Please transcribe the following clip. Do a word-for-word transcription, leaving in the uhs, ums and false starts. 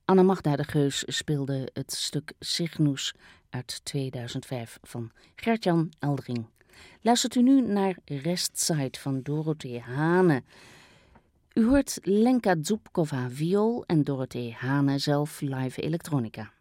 Anna Magda de Geus speelde het stuk Cygnus uit tweeduizend vijf van Gert-Jan Eldring. Luistert u nu naar Restside van Dorothee Hane. U hoort Lenka Zubkova viool en Dorothee Hane zelf live elektronica.